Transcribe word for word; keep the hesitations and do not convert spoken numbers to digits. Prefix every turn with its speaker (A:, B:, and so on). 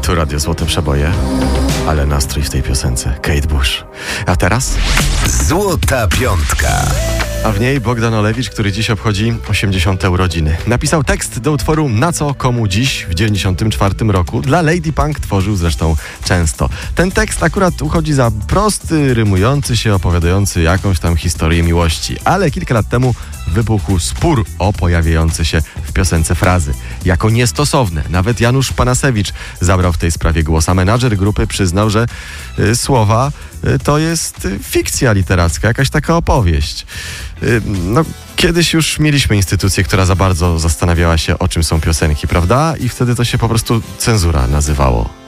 A: Tu Radio Złote Przeboje, ale nastrój w tej piosence Kate Bush. A teraz?
B: Złota Piątka.
A: A w niej Bogdan Olewicz, który dziś obchodzi osiemdziesiąte urodziny. Napisał tekst do utworu Na co komu dziś w dziewięćdziesiątym czwartym roku. Dla Lady Punk tworzył zresztą często. Ten tekst akurat uchodzi za prosty, rymujący się, opowiadający jakąś tam historię miłości. Ale kilka lat temu wybuchł spór o pojawiające się w piosence frazy. Jako niestosowne. Nawet Janusz Panasewicz zabrał w tej sprawie głos, a menadżer grupy przyznał, że y, słowa y, to jest y, fikcja literacka, jakaś taka opowieść. Y, no, kiedyś już mieliśmy instytucję, która za bardzo zastanawiała się, o czym są piosenki, prawda? I wtedy to się po prostu cenzura nazywało.